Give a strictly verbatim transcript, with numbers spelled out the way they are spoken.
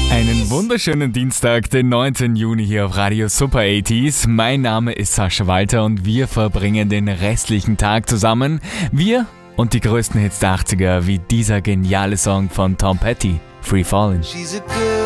Einen wunderschönen Dienstag, den neunten Juni hier auf Radio Super achtziger. Mein Name ist Sascha Walter und wir verbringen den restlichen Tag zusammen. Wir und die größten Hits der achtziger, wie dieser geniale Song von Tom Petty, Free Fallin'.